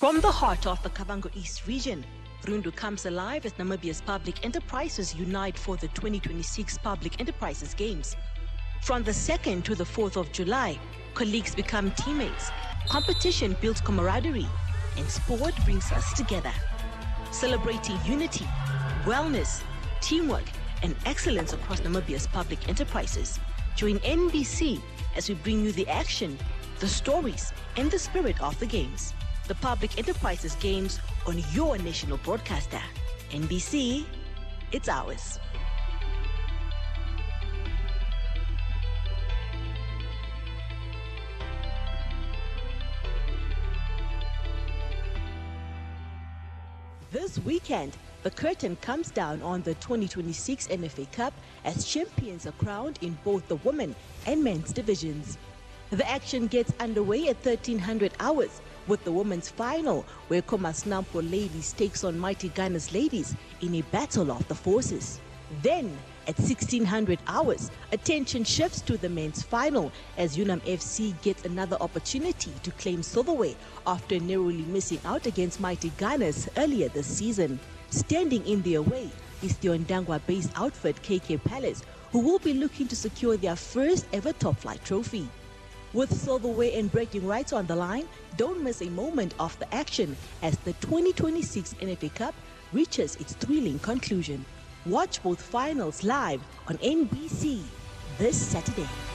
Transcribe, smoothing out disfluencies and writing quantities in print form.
From the heart of the Kavango East region, Rundu comes alive as Namibia's public enterprises unite for the 2026 Public Enterprises Games. From the 2nd to the 4th of July, colleagues become teammates, competition builds camaraderie, and sport brings us together. Celebrating unity, wellness, teamwork, and excellence across Namibia's public enterprises. Join NBC as we bring you the action, the stories, and the spirit of the games. The Public Enterprises Games on your national broadcaster. NBC, it's ours. This weekend, the curtain comes down on the 2026 NFA Cup as champions are crowned in both the women and men's divisions. The action gets underway at 1300 hours with the women's final, where Komasnampo Ladies takes on Mighty Gunners Ladies in a battle of the forces. Then, at 1600 hours, attention shifts to the men's final as Unam FC gets another opportunity to claim silverware after narrowly missing out against Mighty Gunners earlier this season. Standing in their way is the Ondangwa-based outfit KK Palace, who will be looking to secure their first ever top flight trophy. With silverware and bragging rights on the line, don't miss a moment of the action as the 2026 NFA Cup reaches its thrilling conclusion. Watch both finals live on NBC this Saturday.